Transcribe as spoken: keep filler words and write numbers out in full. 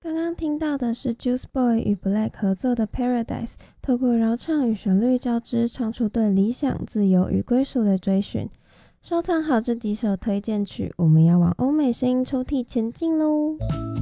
刚刚听到的是 Juice Boy 与 Black 合作的 Paradise， 透过饶唱与旋律交织，唱出对理想、自由与归属的追寻。收藏好这几首推荐曲，我们要往欧美声音抽屉前进喽！